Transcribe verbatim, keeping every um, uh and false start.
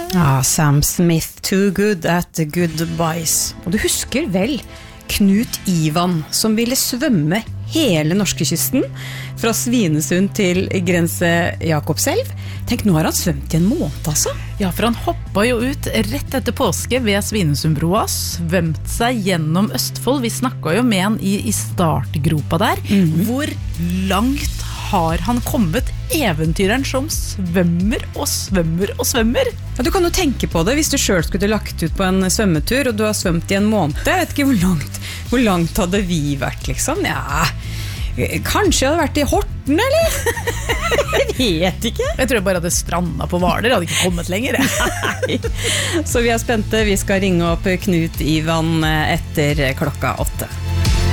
Ja, Sam Smith, too good at goodbyes. Og du husker vel Knut Ivan, som ville svømme hele norskekysten, fra Svinesund til grense Jakobselv. Tenk, nå har han svømt i en måned, altså. Ja, for han hoppet jo ut rett etter påske ved Svinesundbroa, svømt seg gjennom Østfold. Vi snakket jo med han i, i startgropa der. Mm-hmm. Hvor langt har han kommet, eventyreren som svømmer og svømmer og svømmer? Ja, du kan jo tenke på det hvis du selv skulle lagt ut på en svømmetur, og du har svømt i en måned. Jeg vet ikke hvor langt, hvor langt hadde vi vært, liksom. Ja, kanskje jeg hadde vært i Horten, eller? Jeg vet ikke. Jeg tror jeg bare hadde strandet på Hvaler, hadde ikke kommet lenger. Nei. Så vi er spente, vi skal ringe opp Knut Ivan etter klokka åtte.